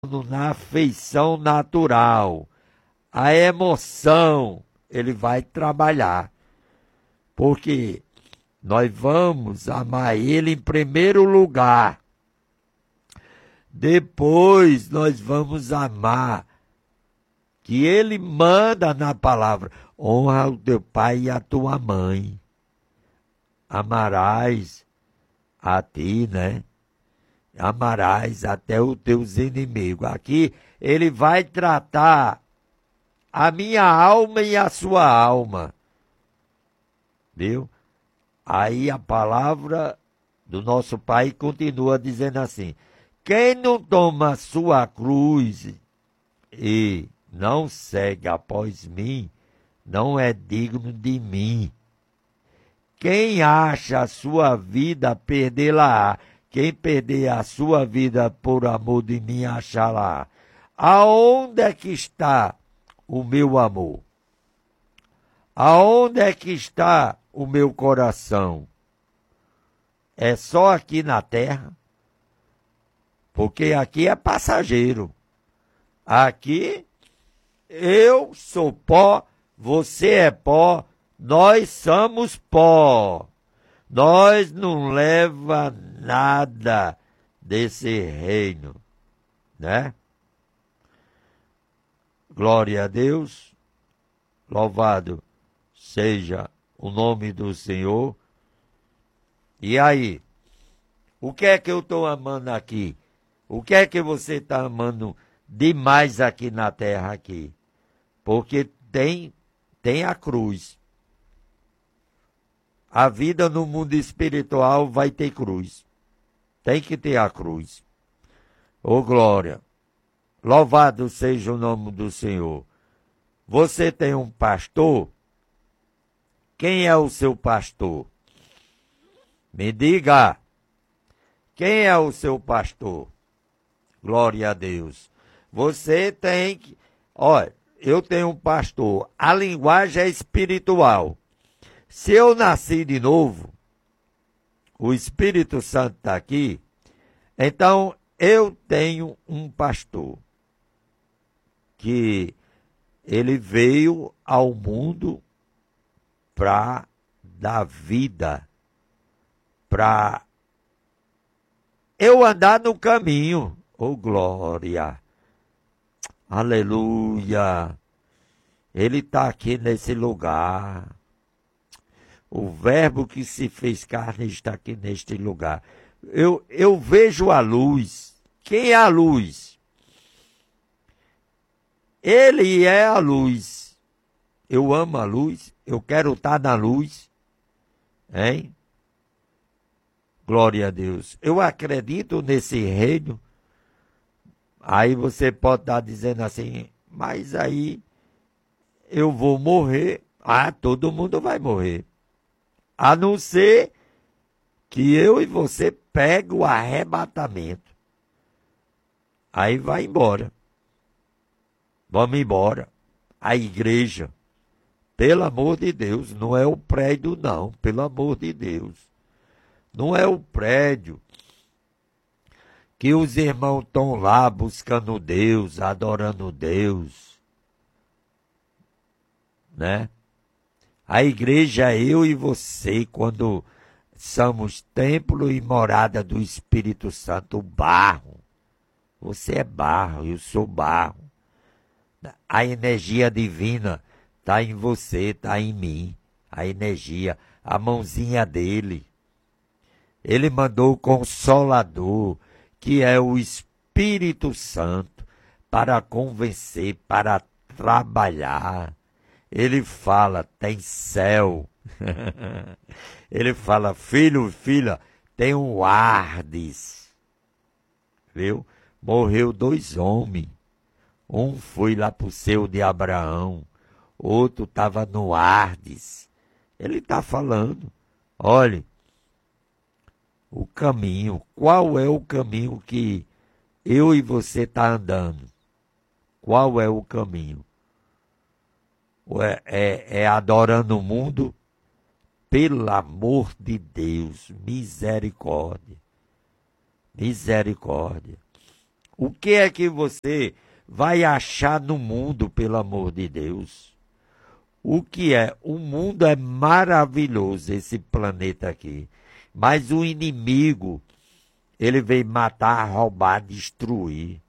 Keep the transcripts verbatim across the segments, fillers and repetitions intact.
na afeição natural, a emoção, ele vai trabalhar. Porque nós vamos amar ele em primeiro lugar. Depois nós vamos amar, que ele manda na palavra, honra o teu pai e a tua mãe. Amarás a ti, né? Amarás até os teus inimigos. Aqui ele vai tratar a minha alma e a sua alma. Viu? Aí a palavra do nosso Pai continua dizendo assim: quem não toma a sua cruz e não segue após mim, não é digno de mim. Quem acha a sua vida, perdê-la-á. Quem perder a sua vida por amor de mim, achará. Aonde é que está o meu amor? Aonde é que está o meu coração? É só aqui na terra? Porque aqui é passageiro. Aqui eu sou pó, você é pó, nós somos pó. Nós não leva nada desse reino, né? Glória a Deus, louvado seja o nome do Senhor. E aí, o que é que eu estou amando aqui? O que é que você está amando demais aqui na terra aqui? Porque tem, tem a cruz. A vida no mundo espiritual vai ter cruz. Tem que ter a cruz. Ô glória! Louvado seja o nome do Senhor. Você tem um pastor? Quem é o seu pastor? Me diga. Quem é o seu pastor? Glória a Deus. Você tem que... Olha, eu tenho um pastor. A linguagem é espiritual. Se eu nasci de novo, o Espírito Santo está aqui, então eu tenho um pastor que ele veio ao mundo para dar vida, para eu andar no caminho. Oh, glória! Aleluia! Ele está aqui nesse lugar. O verbo que se fez carne está aqui neste lugar. Eu, eu vejo a luz. Quem é a luz? Ele é a luz. Eu amo a luz. Eu quero estar na luz. Hein? Glória a Deus. Eu acredito nesse reino. Aí você pode estar dizendo assim, mas aí eu vou morrer. Ah, todo mundo vai morrer. A não ser que eu e você pegue o arrebatamento. Aí vai embora. Vamos embora. A igreja. Pelo amor de Deus, não é o prédio não. Pelo amor de Deus. Não é o prédio que os irmãos estão lá buscando Deus, adorando Deus. Né? A igreja é eu e você, quando somos templo e morada do Espírito Santo, barro. Você é barro, eu sou barro. A energia divina está em você, está em mim. A energia, a mãozinha dele. Ele mandou o Consolador, que é o Espírito Santo, para convencer, para trabalhar. Ele fala, tem céu. Ele fala, filho, filha, tem um Ardes. Viu? Morreu dois homens. Um foi lá para o seio de Abraão. Outro estava no Ardes. Ele está falando, olhe, o caminho. Qual é o caminho que eu e você está andando? Qual é o caminho? É, é, é adorando o mundo? Pelo amor de Deus, misericórdia. Misericórdia. O que é que você vai achar no mundo, pelo amor de Deus? O que é? O mundo é maravilhoso, esse planeta aqui. Mas o inimigo, ele veio matar, roubar, destruir.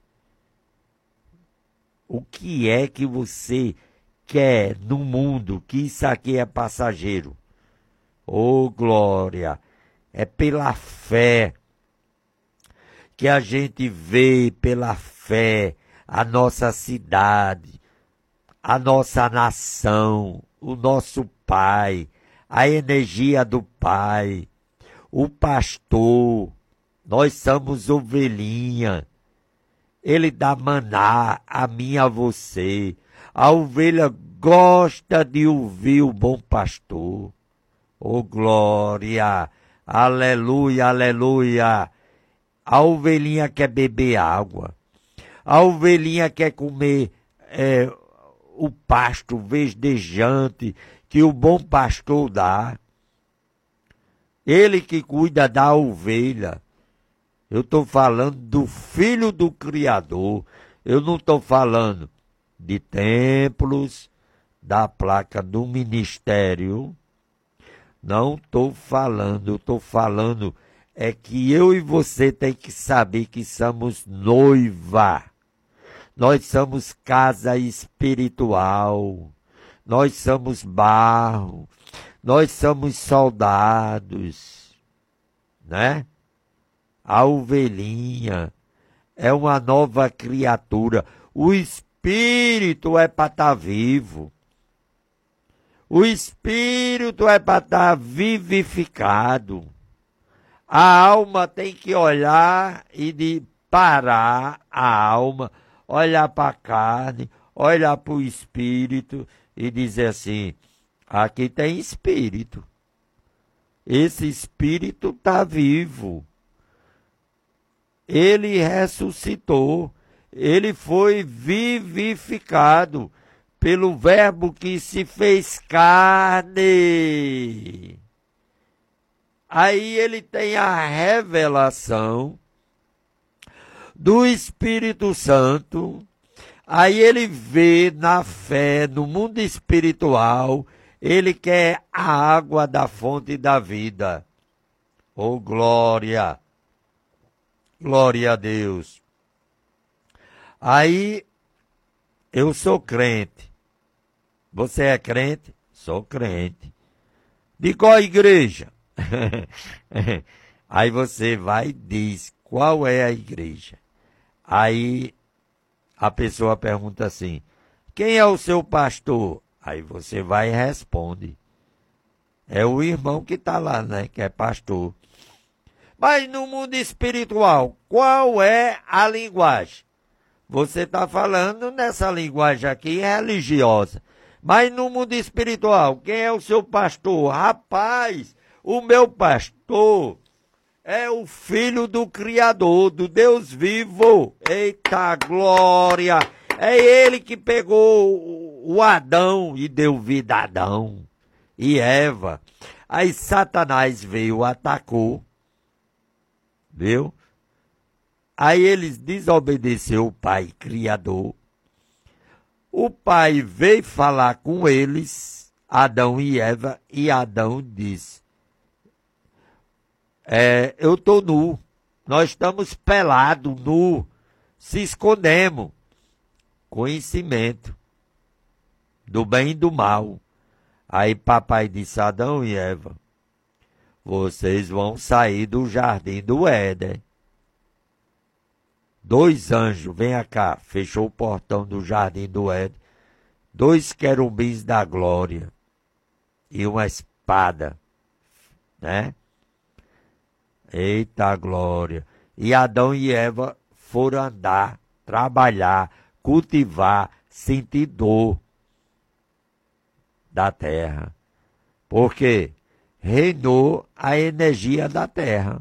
O que é que você quer no mundo, que isso aqui é passageiro? Oh, glória! É pela fé que a gente vê, pela fé, a nossa cidade, a nossa nação, o nosso Pai, a energia do Pai, o pastor. Nós somos ovelhinha. Ele dá maná a mim e a você. A ovelha gosta de ouvir o bom pastor. Oh, glória! Aleluia, aleluia! A ovelhinha quer beber água. A ovelhinha quer comer é, o pasto verdejante que o bom pastor dá. Ele que cuida da ovelha. Eu estou falando do Filho do Criador. Eu não estou falando de templos, da placa do ministério. Não estou falando, eu estou falando é que eu e você tem que saber que somos noiva. Nós somos casa espiritual. Nós somos barro. Nós somos soldados, né? A ovelhinha é uma nova criatura. O espírito é para estar vivo. O espírito é para estar vivificado. A alma tem que olhar e de parar a alma, olhar para a carne, olhar para o espírito e dizer assim, aqui tem espírito. Esse espírito está vivo. Ele ressuscitou. Ele foi vivificado pelo verbo que se fez carne. Aí ele tem a revelação do Espírito Santo. Aí ele vê na fé, no mundo espiritual, ele quer a água da fonte da vida. Oh, glória! Glória a Deus! Aí, eu sou crente. Você é crente? Sou crente. De qual igreja? Aí você vai e diz qual é a igreja. Aí a pessoa pergunta assim, quem é o seu pastor? Aí você vai e responde. É o irmão que está lá, né? Que é pastor. Mas no mundo espiritual, qual é a linguagem? Você está falando nessa linguagem aqui religiosa. Mas no mundo espiritual, quem é o seu pastor? Rapaz, o meu pastor é o Filho do Criador, do Deus vivo. Eita glória! É ele que pegou o Adão e deu vida a Adão e Eva. Aí Satanás veio, atacou. Viu? Aí eles desobedeceram o Pai Criador. O Pai veio falar com eles, Adão e Eva, e Adão disse, é, eu estou nu, nós estamos pelados, nu, se escondemos. Conhecimento do bem e do mal. Aí papai disse, Adão e Eva, vocês vão sair do jardim do Éden. Dois anjos, venha cá, fechou o portão do jardim do Éden. Dois querubins da glória e uma espada, né? Eita glória! E Adão e Eva foram andar, trabalhar, cultivar, sentir dor da terra. Porque reinou a energia da terra.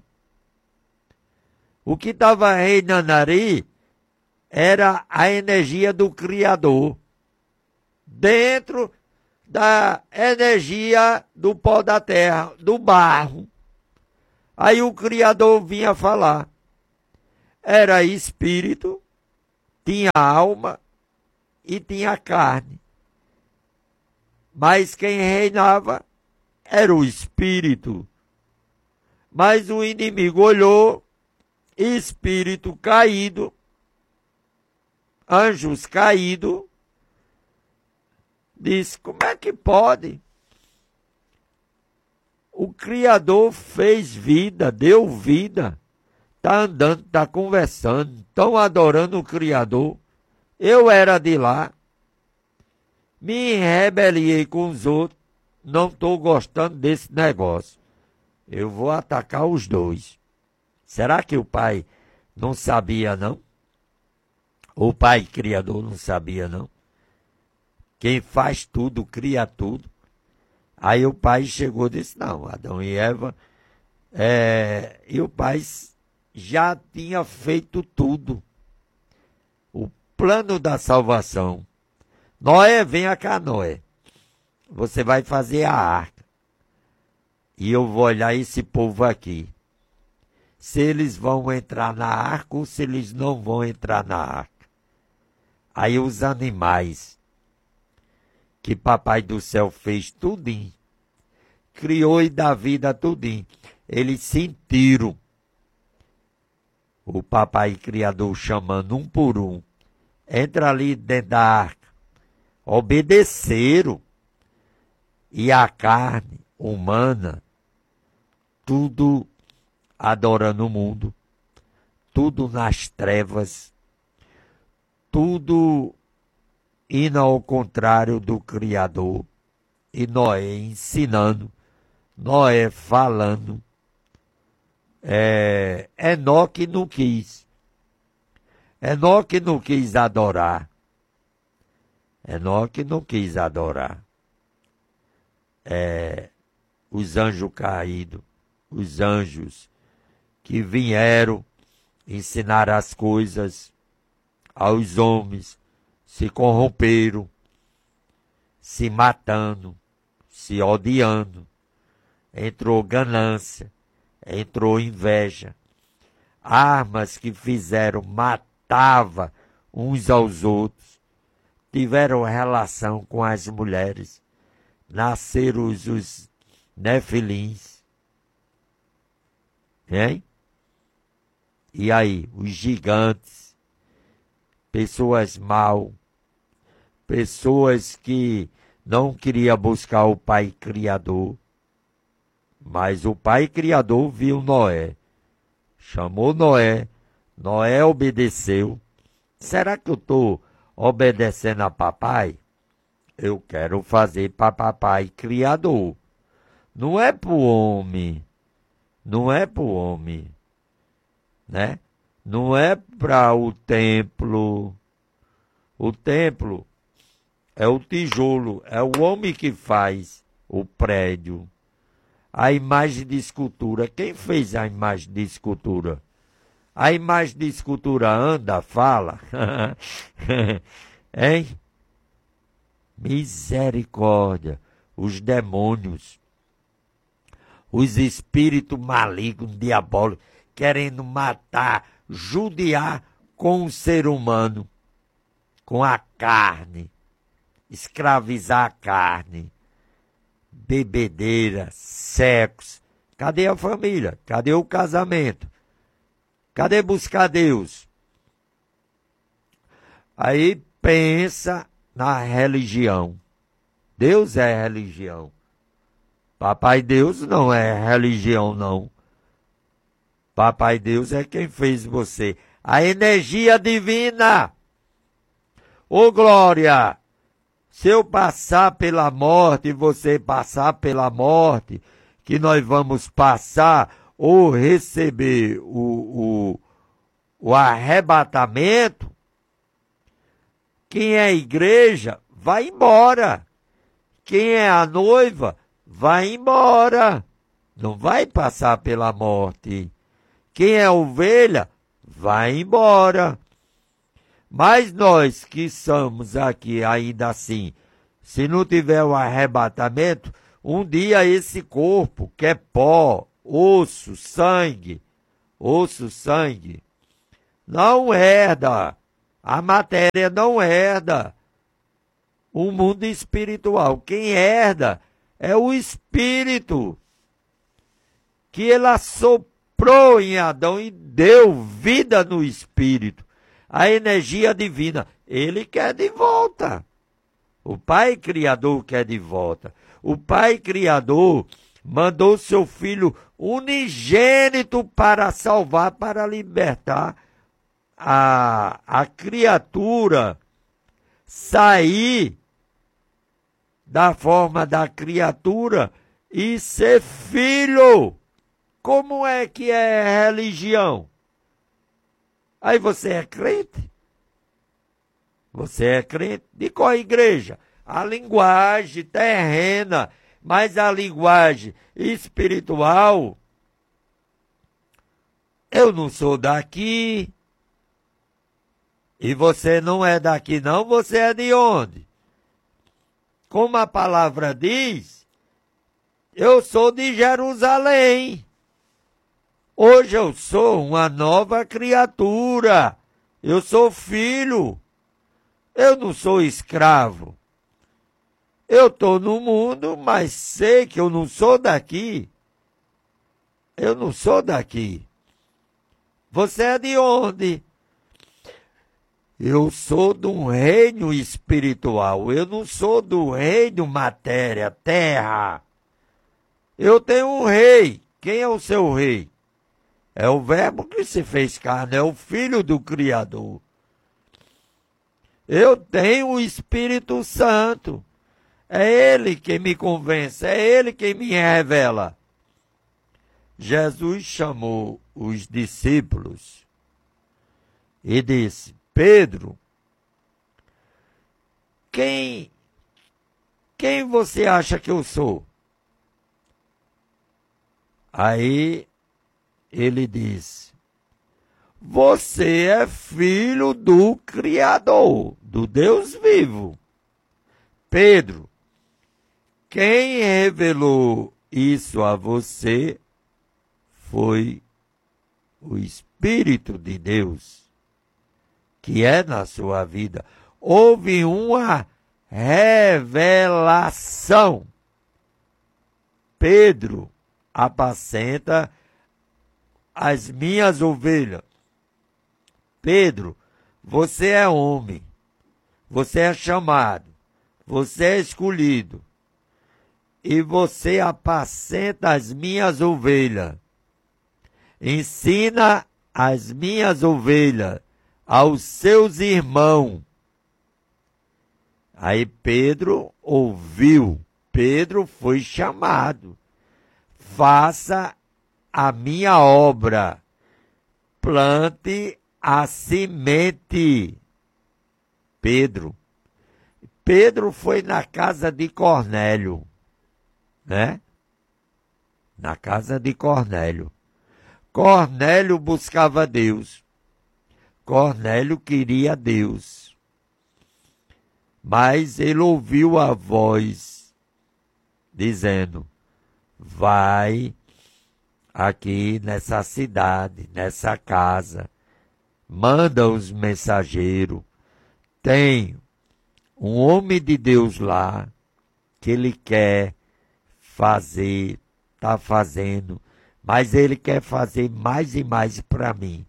O que estava reinando ali era a energia do Criador. Dentro da energia do pó da terra, do barro. Aí o Criador vinha falar. era espírito, tinha alma e tinha carne. Mas quem reinava era o espírito. Mas o inimigo olhou, espírito caído, anjos caídos, disse: como é que pode? O Criador fez vida, deu vida, está andando, está conversando, estão adorando o Criador. Eu era de lá, me rebeliei com os outros, não estou gostando desse negócio. Eu vou atacar os dois. Será que o pai não sabia, não? O pai criador não sabia, não? Quem faz tudo, cria tudo. Aí o pai chegou e disse: não, Adão e Eva, é... e o pai já tinha feito tudo. O plano da salvação. Noé, venha cá, Noé. Você vai fazer a arca. E eu vou olhar esse povo aqui. Se eles vão entrar na arca ou se eles não vão entrar na arca. Aí os animais, que papai do céu fez tudinho, criou e dá vida a tudinho, eles sentiram o papai criador chamando um por um. Entra ali dentro da arca. Obedeceram. E a carne humana, tudo adorando o mundo, tudo nas trevas, tudo indo ao contrário do Criador. E Noé ensinando, Noé falando. É, Enoque não quis. Enoque não quis adorar. Enoque não quis adorar. É, os anjos caídos, os anjos que vieram ensinar as coisas aos homens, se corromperam, se matando, se odiando. Entrou ganância, entrou inveja. Armas que fizeram, matava uns aos outros. Tiveram relação com as mulheres. Nasceram os, os nefilins. Hein? E aí, os gigantes, pessoas mal, pessoas que não queriam buscar o Pai Criador, mas o Pai Criador viu Noé, chamou Noé, Noé obedeceu. Será que eu estou obedecendo a papai? Eu quero fazer para papai Criador. Não é para o homem, não é para o homem, né? Não é para o templo. O templo é o tijolo, é o homem que faz o prédio. A imagem de escultura, quem fez a imagem de escultura? A imagem de escultura anda, fala. Hein? Misericórdia. Os demônios, os espíritos malignos, diabólicos, querendo matar, judiar com o ser humano, com a carne, escravizar a carne, bebedeira, sexo. Cadê a família? Cadê o casamento? Cadê buscar Deus? Aí pensa na religião. Deus é religião. Papai Deus não é religião, não. Papai Deus é quem fez você. A energia divina. Ô glória! Se eu passar pela morte, você passar pela morte, que nós vamos passar ou receber o, o, o arrebatamento, quem é a igreja vai embora. Quem é a noiva vai embora. Não vai passar pela morte. Quem é a ovelha vai embora. Mas nós que somos aqui ainda assim, se não tiver o arrebatamento, um dia esse corpo, que é pó, osso, sangue, osso, sangue, não herda. A matéria não herda o mundo espiritual. Quem herda é o Espírito, que ele assoprou em Adão e deu vida no Espírito. A energia divina, ele quer de volta. O Pai Criador quer de volta. O Pai Criador mandou seu Filho unigênito para salvar, para libertar a, a criatura, sair da forma da criatura e ser filho. Como é que é religião? Aí você é crente? Você é crente? De qual igreja? A linguagem terrena, mas a linguagem espiritual, eu não sou daqui. E você não é daqui não, você é de onde? Como a palavra diz, eu sou de Jerusalém. Hoje eu sou uma nova criatura. Eu sou filho. Eu não sou escravo. Eu estou no mundo, mas sei que eu não sou daqui. Eu não sou daqui. Você é de onde? Eu sou de um reino espiritual. Eu não sou do reino matéria, terra. Eu tenho um rei. Quem é o seu rei? É o Verbo que se fez carne, é o Filho do Criador. Eu tenho o Espírito Santo. É Ele quem me convence, é Ele quem me revela. Jesus chamou os discípulos e disse: Pedro, quem, quem você acha que eu sou? Aí ele disse: você é filho do Criador, do Deus vivo. Pedro, quem revelou isso a você foi o Espírito de Deus, que é na sua vida. Houve uma revelação. Pedro apacenta as minhas ovelhas. Pedro, você é homem, você é chamado, você é escolhido, e você apacenta as minhas ovelhas. Ensina as minhas ovelhas aos seus irmãos. Aí Pedro ouviu, Pedro foi chamado. Faça a minha obra, plante a semente. Pedro. Pedro foi na casa de Cornélio, né? Na casa de Cornélio. Cornélio buscava Deus. Cornélio queria Deus. Mas ele ouviu a voz dizendo: vai aqui nessa cidade, nessa casa, manda os mensageiros. Tem um homem de Deus lá que ele quer fazer, está fazendo, mas ele quer fazer mais e mais para mim.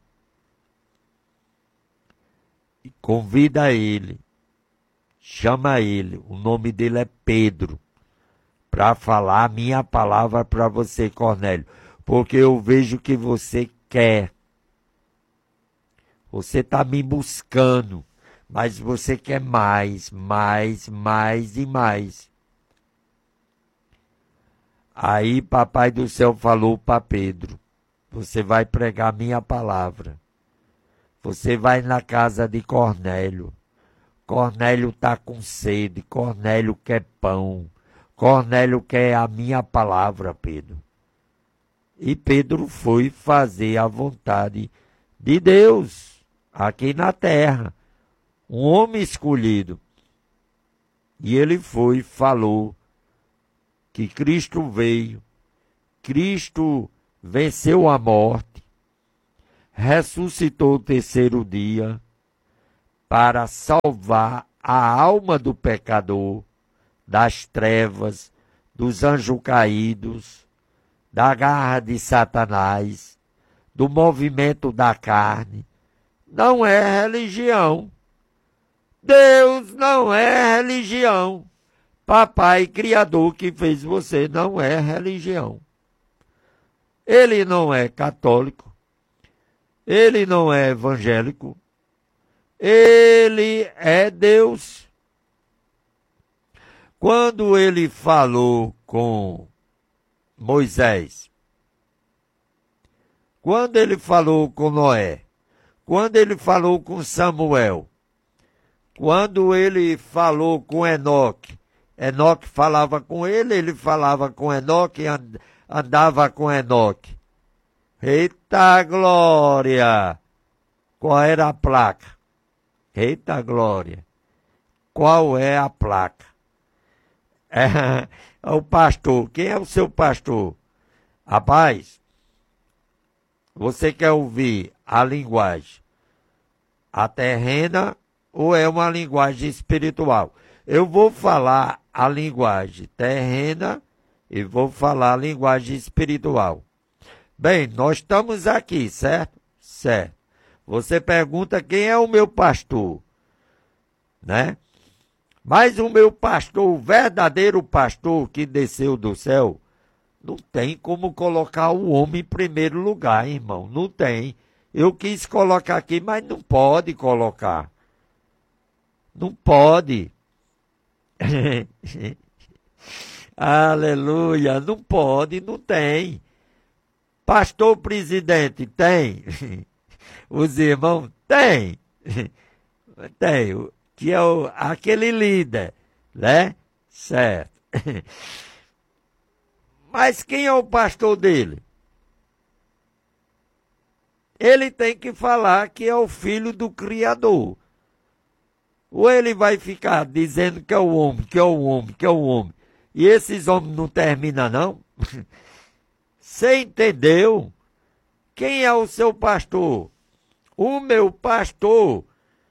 E convida ele, chama ele, o nome dele é Pedro, para falar a minha palavra para você, Cornélio, porque eu vejo que você quer. Você está me buscando, mas você quer mais, mais, mais e mais. Aí Papai do Céu falou para Pedro: você vai pregar a minha palavra. Você vai na casa de Cornélio. Cornélio está com sede, Cornélio quer pão. Cornélio quer a minha palavra, Pedro. E Pedro foi fazer a vontade de Deus aqui na terra. Um homem escolhido. E ele foi e falou que Cristo veio. Cristo venceu a morte. ressuscitou o terceiro dia para salvar a alma do pecador, das trevas, dos anjos caídos, da garra de Satanás, do movimento da carne. Não é religião. Deus não é religião. Papai Criador que fez você não é religião. Ele não é católico. Ele não é evangélico. Ele é Deus. Quando ele falou com Moisés, quando ele falou com Noé, quando ele falou com Samuel, quando ele falou com Enoque, Enoque falava com ele, ele falava com Enoque, andava com Enoque. Eita glória! Qual era a placa? Eita glória! Qual é a placa? É, o pastor. Quem é o seu pastor? Rapaz, você quer ouvir a linguagem a terrena ou é uma linguagem espiritual? Eu vou falar a linguagem terrena e vou falar a linguagem espiritual. Bem, nós estamos aqui, certo? Certo. Você pergunta quem é o meu pastor, né? Mas o meu pastor, o verdadeiro pastor que desceu do céu, não tem como colocar o homem em primeiro lugar, irmão. Não tem. Eu quis colocar aqui, mas não pode colocar. Não pode. Aleluia. Não pode, não tem. Pastor presidente, tem. Os irmãos, tem. Tem. Que é o, aquele líder, né? Certo. Mas quem é o pastor dele? Ele tem que falar que é o filho do Criador. Ou ele vai ficar dizendo que é o homem, que é o homem, que é o homem. E esses homens não terminam, não? Você entendeu? Quem é o seu pastor? O meu pastor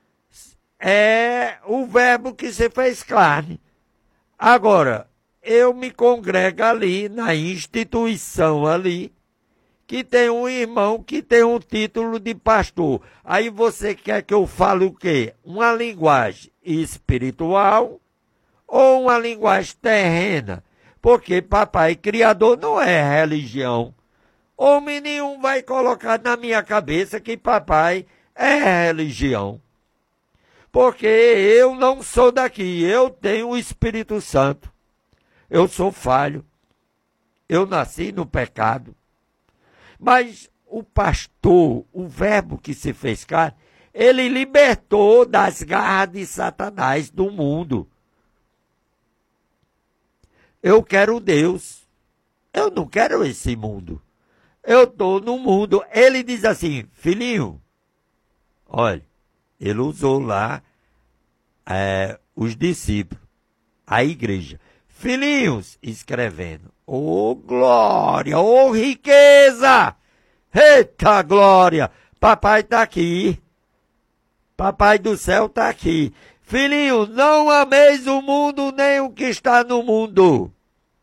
é o verbo que se fez carne. Agora, eu me congrego ali, na instituição ali, que tem um irmão que tem um título de pastor. Aí você quer que eu fale o quê? Uma linguagem espiritual ou uma linguagem terrena? Porque papai criador não é religião. Homem nenhum vai colocar na minha cabeça que papai é religião. Porque eu não sou daqui, eu tenho o Espírito Santo. Eu sou falho. Eu nasci no pecado. Mas o pastor, o verbo que se fez carne, ele libertou das garras de Satanás do mundo. Eu quero Deus. Eu não quero esse mundo. Eu estou no mundo. Ele diz assim, filhinho, olha, ele usou lá é, os discípulos, a igreja. Filhinhos, escrevendo. Ô oh, glória, ô oh, riqueza! Eita glória! Papai está aqui. Papai do céu está aqui. Filhinho, não ameis o mundo nem o que está no mundo.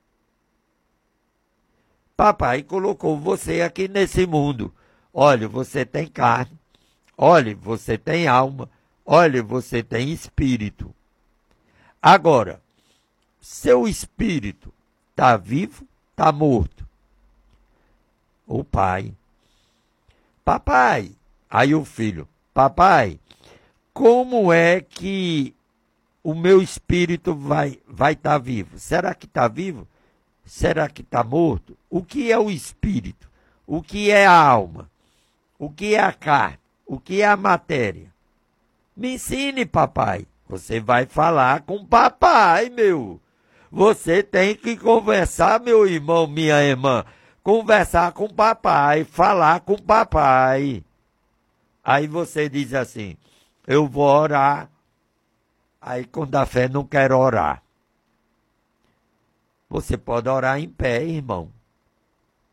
Papai colocou você aqui nesse mundo. Olha, você tem carne. Olha, você tem alma. Olha, você tem espírito. Agora, seu espírito está vivo, está morto? O pai. Papai. Aí o filho. Papai, como é que o meu espírito vai vai estar vivo? Será que está vivo? Será que está morto? O que é o espírito? O que é a alma? O que é a carne? O que é a matéria? Me ensine, papai. Você vai falar com papai, meu. Você tem que conversar, meu irmão, minha irmã. Conversar com papai, falar com papai. Aí você diz assim, eu vou orar. Aí quando a fé não quer orar. Você pode orar em pé, irmão.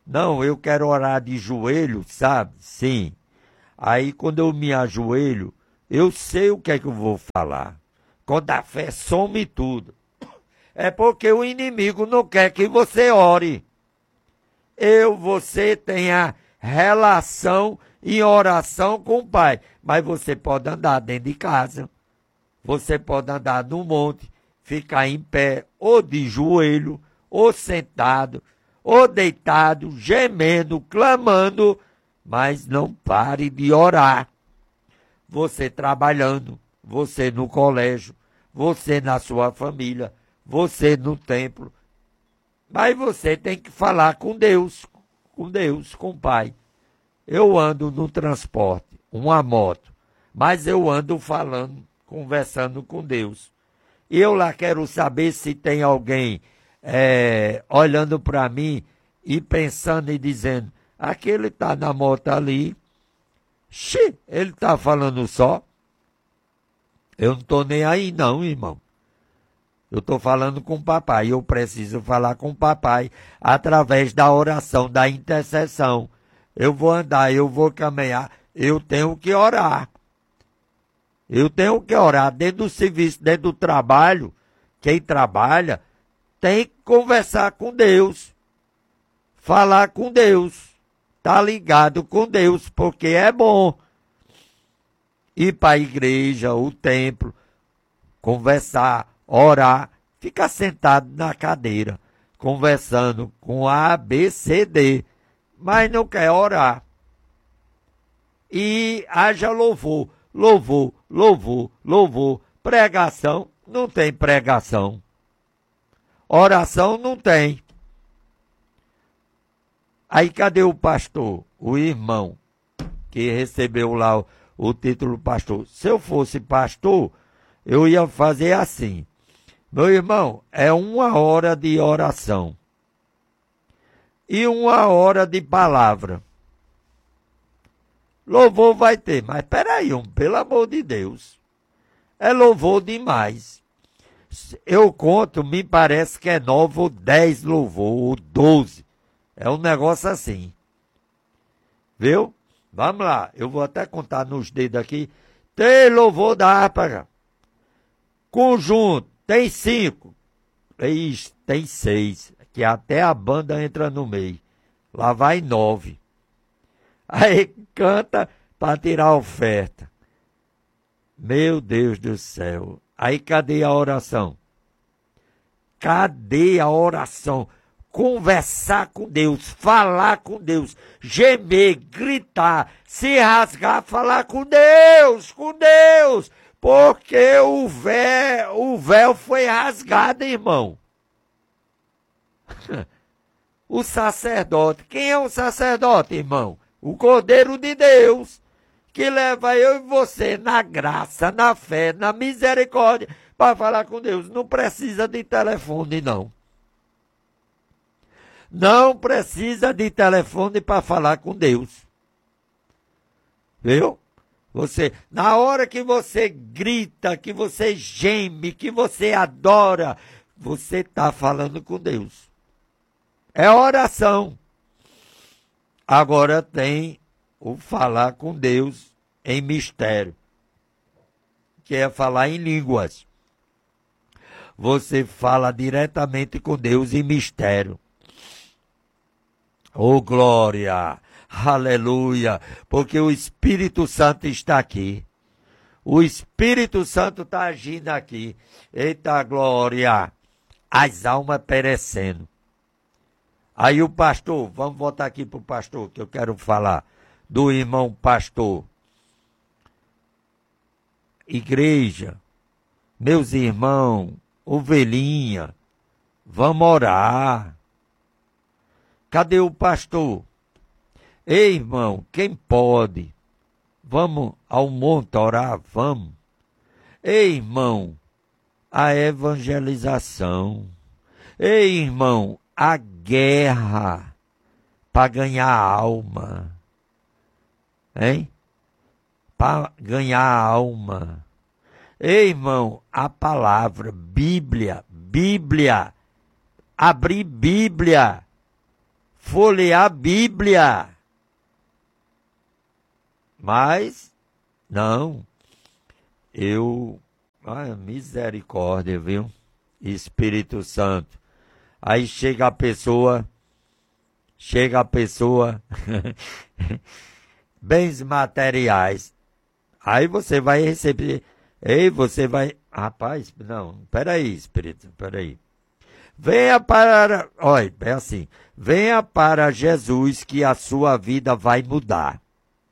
Não, eu quero orar de joelho, sabe? Sim. Aí quando eu me ajoelho, eu sei o que é que eu vou falar. Quando a fé some tudo. É porque o inimigo não quer que você ore. Eu, você tem a relação em oração com o Pai. Mas você pode andar dentro de casa. Você pode andar no monte, ficar em pé, ou de joelho, ou sentado, ou deitado, gemendo, clamando, mas não pare de orar. Você trabalhando, você no colégio, você na sua família, você no templo. Mas você tem que falar com Deus, com Deus, com o Pai. Eu ando no transporte, uma moto, mas eu ando falando, conversando com Deus. E eu lá quero saber se tem alguém é, olhando para mim e pensando e dizendo, aquele está na moto ali, xi, ele está falando só. Eu não estou nem aí não, irmão. Eu estou falando com o papai, eu preciso falar com o papai através da oração, da intercessão. Eu vou andar, eu vou caminhar, eu tenho que orar. Eu tenho que orar dentro do serviço, dentro do trabalho. Quem trabalha tem que conversar com Deus, falar com Deus, tá ligado com Deus, porque é bom ir para a igreja, o templo, conversar, orar, ficar sentado na cadeira, conversando com A, B, C, D, mas não quer orar. E haja louvor, louvor, louvor, louvor, pregação, não tem pregação. Oração não tem. Aí cadê o pastor, o irmão, que recebeu lá o, o título pastor? Se eu fosse pastor, eu ia fazer assim. Meu irmão, é uma hora de oração e uma hora de palavra. Louvor vai ter, mas peraí, um, pelo amor de Deus. É louvor demais. Eu conto, me parece que é nove ou dez louvor, ou doze. É um negócio assim. Viu? Vamos lá, eu vou até contar nos dedos aqui. Tem louvor da harpa. Conjunto, tem cinco. Ixi, tem seis. Que até a banda entra no meio. Lá vai nove. Aí canta para tirar a oferta. Meu Deus do céu. Aí cadê a oração? Cadê a oração? Conversar com Deus, falar com Deus, gemer, gritar, se rasgar, falar com Deus, com Deus, porque o véu, o véu foi rasgado, irmão. O sacerdote, quem é o sacerdote, irmão? O Cordeiro de Deus, que leva eu e você na graça, na fé, na misericórdia, para falar com Deus. Não precisa de telefone, não. Não precisa de telefone para falar com Deus. Viu? Você, na hora que você grita, que você geme, que você adora, você está falando com Deus. É oração. Agora tem o falar com Deus em mistério, que é falar em línguas. Você fala diretamente com Deus em mistério. Oh, glória! Aleluia! Porque o Espírito Santo está aqui. O Espírito Santo está agindo aqui. Eita glória! As almas perecendo. Aí o pastor, vamos voltar aqui para o pastor, que eu quero falar do irmão pastor. Igreja, meus irmãos, ovelhinha, vamos orar. Cadê o pastor? Ei, irmão, quem pode? Vamos ao monte orar? Vamos. Ei, irmão, a evangelização. Ei, irmão, a guerra para ganhar alma. Hein? Para ganhar alma. Ei, irmão, a palavra, Bíblia, Bíblia. Abrir Bíblia. folhear a Bíblia. Mas, não, eu, ah, misericórdia, viu? Espírito Santo. Aí chega a pessoa, chega a pessoa, bens materiais. Aí você vai receber, ei, você vai, rapaz, não, peraí, Espírito, peraí. Venha para, olha, é assim, venha para Jesus que a sua vida vai mudar.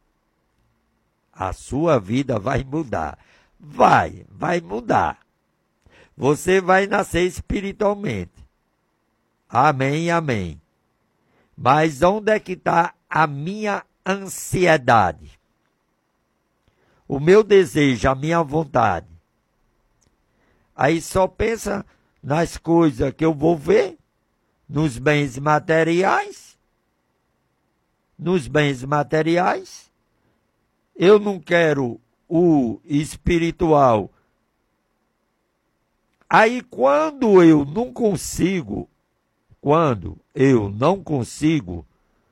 A sua vida vai mudar. Vai, vai mudar. Você vai nascer espiritualmente. Amém, amém. Mas onde é que está a minha ansiedade? O meu desejo, a minha vontade. Aí só pensa nas coisas que eu vou ver, nos bens materiais. Nos bens materiais. Eu não quero o espiritual. Aí quando eu não consigo, quando eu não consigo,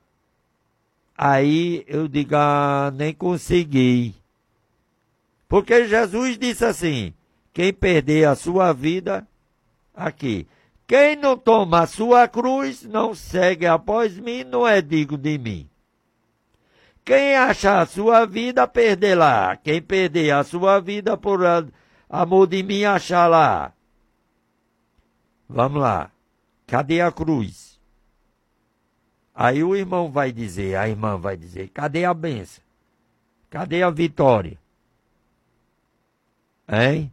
aí eu digo, ah, nem consegui. Porque Jesus disse assim, quem perder a sua vida, aqui, quem não toma a sua cruz, não segue após mim, não é digno de mim. Quem achar a sua vida, perderá. Quem perder a sua vida por amor de mim, achará. Vamos lá. Cadê a cruz? Aí o irmão vai dizer, a irmã vai dizer, cadê a bênção? Cadê a vitória? Hein?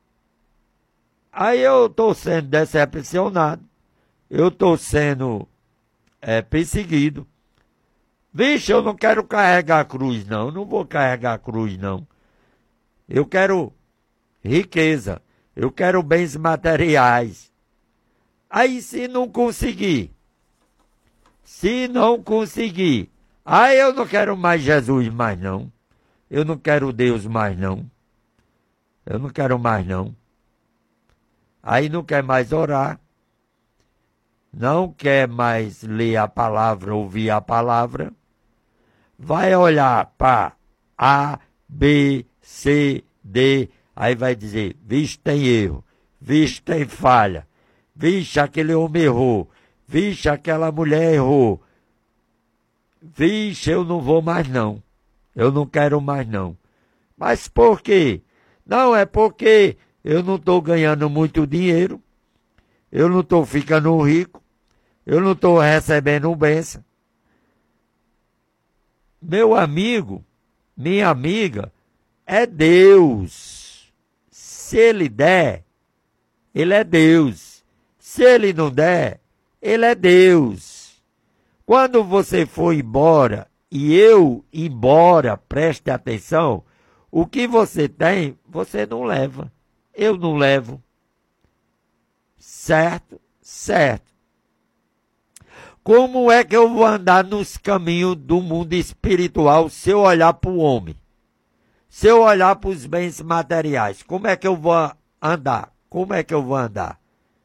Aí eu estou sendo decepcionado. Eu estou sendo é, perseguido. Vixe, eu não quero carregar a cruz, não. Eu não vou carregar a cruz, não. Eu quero riqueza. Eu quero bens materiais. Aí, se não conseguir, se não conseguir, aí eu não quero mais Jesus mais, não. Eu não quero Deus mais, não. Eu não quero mais, não. Aí não quer mais orar. Não quer mais ler a palavra, ouvir a palavra. Vai olhar para A, B, C, D, aí vai dizer, vixe, tem erro, vixe, tem falha, vixe, aquele homem errou, vixe, aquela mulher errou, vixe, eu não vou mais não, eu não quero mais não. Mas por quê? Não, é porque eu não estou ganhando muito dinheiro, eu não estou ficando rico, eu não estou recebendo bênção. Meu amigo, minha amiga, é Deus. Se Ele der, Ele é Deus. Se Ele não der, Ele é Deus. Quando você for embora e eu ir embora, preste atenção, o que você tem, você não leva. Eu não levo. Certo? Certo. Como é que eu vou andar nos caminhos do mundo espiritual se eu olhar para o homem? Se eu olhar para os bens materiais, como é que eu vou andar? Como é que eu vou andar?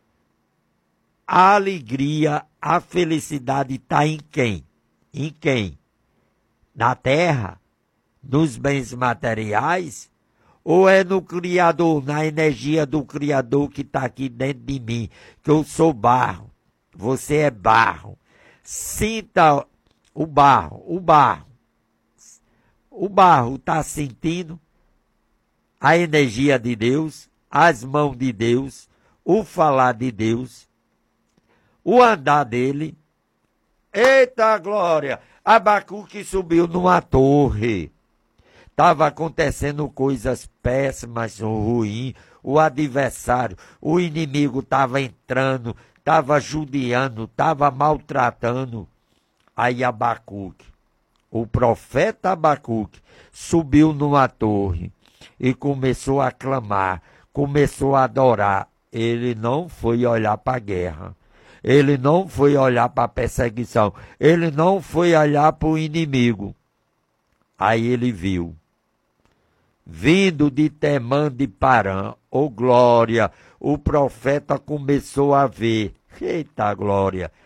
A alegria, a felicidade está em quem? Em quem? Na terra? Nos bens materiais? Ou é no Criador, na energia do Criador que está aqui dentro de mim? Que eu sou barro, você é barro. Sinta o barro, o barro. O barro está sentindo a energia de Deus, as mãos de Deus, o falar de Deus, o andar dele. Eita glória! Abacuque subiu numa torre. Estava acontecendo coisas péssimas, ruins. O adversário, o inimigo estava entrando, estava judiando, estava maltratando. Aí Abacuque, o profeta Abacuque, subiu numa torre e começou a clamar, começou a adorar. Ele não foi olhar para a guerra, ele não foi olhar para a perseguição, ele não foi olhar para o inimigo. Aí ele viu, vindo de Temã de Parã, ô glória, o profeta começou a ver, eita glória,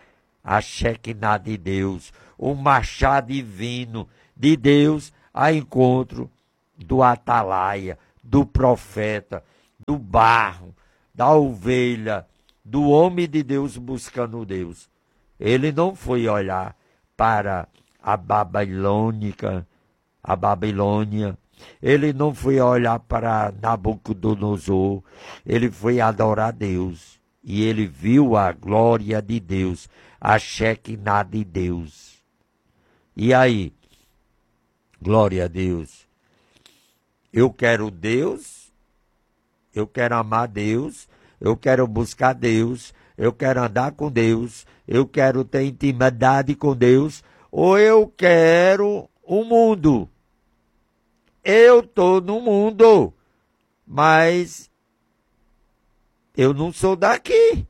a Shekinah de Deus, o machado divino de Deus a encontro do atalaia, do profeta, do barro, da ovelha, do homem de Deus buscando Deus. Ele não foi olhar para a Babilônica, a Babilônia. Ele não foi olhar para Nabucodonosor. Ele foi adorar Deus. E ele viu a glória de Deus, a Shekinah de Deus. E aí? Glória a Deus. Eu quero Deus, eu quero amar Deus, eu quero buscar Deus, eu quero andar com Deus, eu quero ter intimidade com Deus, ou eu quero o mundo. Eu estou no mundo, mas eu não sou daqui.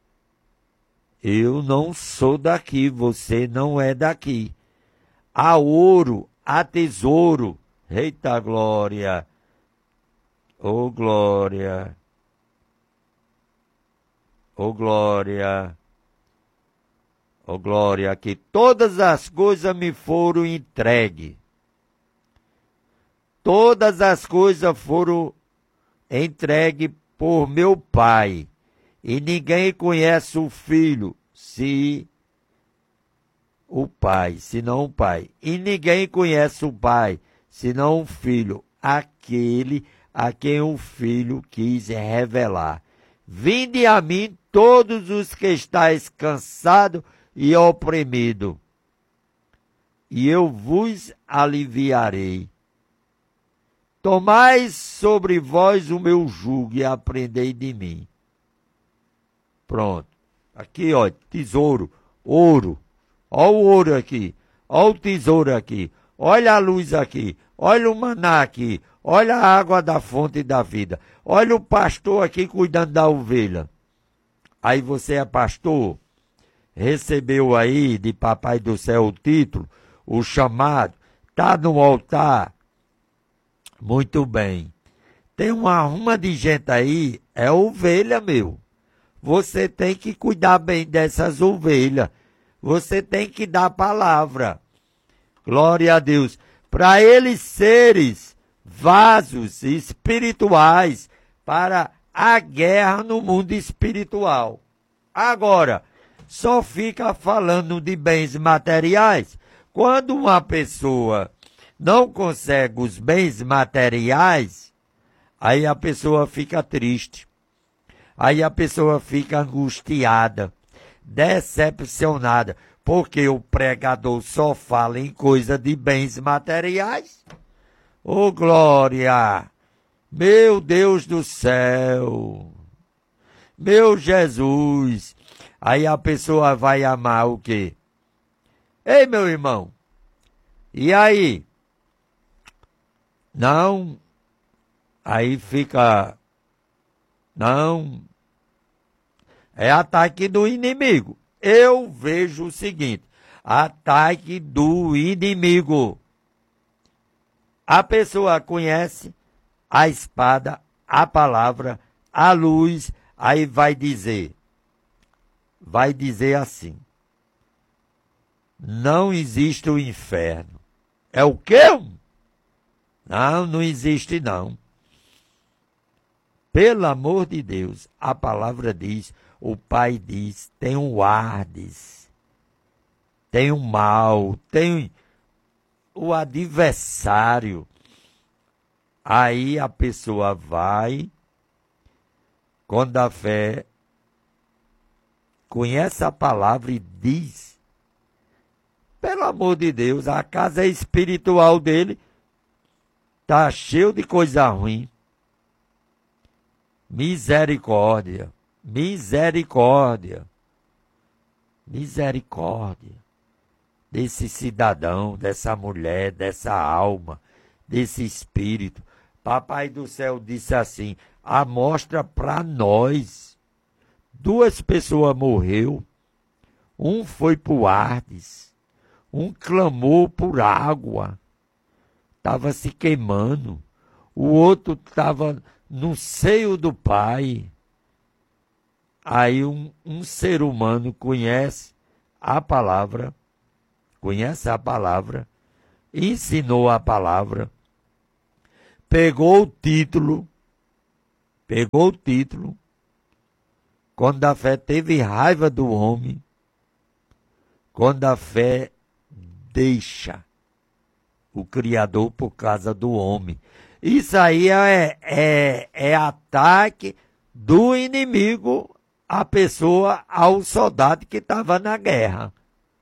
Eu não sou daqui, você não é daqui. Há ouro, há tesouro. Eita glória! Oh glória! Oh glória! Oh glória! Que todas as coisas me foram entregues. Todas as coisas foram entregues por meu Pai. E ninguém conhece o Filho, se o Pai, senão o Pai. E ninguém conhece o Pai, senão o Filho, aquele a quem o Filho quis revelar. Vinde a mim todos os que estáis cansados e oprimidos, e eu vos aliviarei. Tomai sobre vós o meu jugo e aprendei de mim. Pronto. Aqui, ó, tesouro, ouro. Ó o ouro aqui, ó o tesouro aqui. Olha a luz aqui, olha o maná aqui, olha a água da fonte da vida. Olha o pastor aqui cuidando da ovelha. Aí você é pastor, recebeu aí de Papai do Céu o título, o chamado, tá no altar. Muito bem. Tem uma arruma de gente aí, é ovelha, meu. Você tem que cuidar bem dessas ovelhas. Você tem que dar a palavra. Glória a Deus. Para eles seres vasos espirituais para a guerra no mundo espiritual. Agora, só fica falando de bens materiais quando uma pessoa não consegue os bens materiais, aí a pessoa fica triste. Aí a pessoa fica angustiada, decepcionada, porque o pregador só fala em coisa de bens materiais. Ô glória! Meu Deus do céu! Meu Jesus! Aí a pessoa vai amar o quê? Ei, meu irmão! E aí? Não, aí fica, não, é ataque do inimigo. Eu vejo o seguinte, ataque do inimigo. A pessoa conhece a espada, a palavra, a luz, aí vai dizer, vai dizer assim, não existe o inferno. É o quê? Não, não existe não. Pelo amor de Deus, a palavra diz, o Pai diz, tem um Hades, tem um mal, tem o adversário. Aí a pessoa vai, quando a fé conhece a palavra e diz, pelo amor de Deus, a casa espiritual dele está cheio de coisa ruim. Misericórdia, misericórdia, misericórdia desse cidadão, dessa mulher, dessa alma, desse espírito. Papai do Céu disse assim, amostra para nós. Duas pessoas morreu, um foi para o Hades, um clamou por água. Estava se queimando, o outro estava no seio do Pai. Aí um, um ser humano conhece a palavra, conhece a palavra, ensinou a palavra, pegou o título, pegou o título, quando a fé teve raiva do homem, quando a fé deixa o Criador por causa do homem. Isso aí é, é, é ataque do inimigo à pessoa, ao soldado que estava na guerra.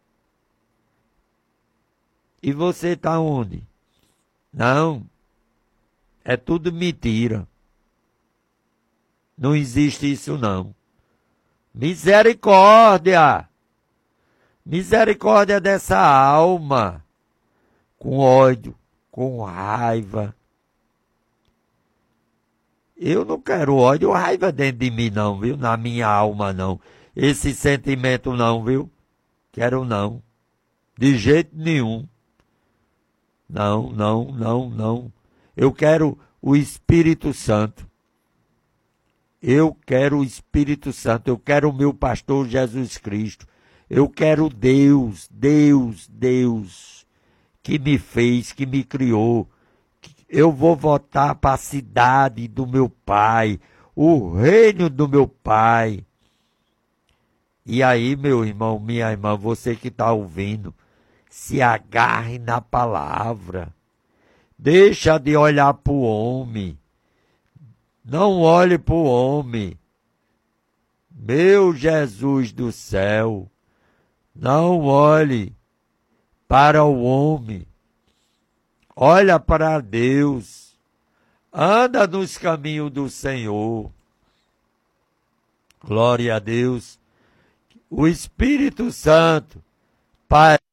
E você está onde? Não, é tudo mentira. Não existe isso não. Misericórdia! Misericórdia dessa alma, com ódio, com raiva. Eu não quero ódio ou raiva dentro de mim não, viu? Na minha alma não. Esse sentimento não, viu? Quero não. De jeito nenhum. Não, não, não, não. Eu quero o Espírito Santo. Eu quero o Espírito Santo. Eu quero o meu pastor Jesus Cristo. Eu quero Deus, Deus, Deus, que me fez, que me criou. Eu vou voltar para a cidade do meu pai, o reino do meu pai. E aí, meu irmão, minha irmã, você que está ouvindo, se agarre na palavra. Deixa de olhar para o homem. Não olhe para o homem. Meu Jesus do céu, não olhe para o homem. Olha para Deus. Anda nos caminhos do Senhor. Glória a Deus. O Espírito Santo, Pai,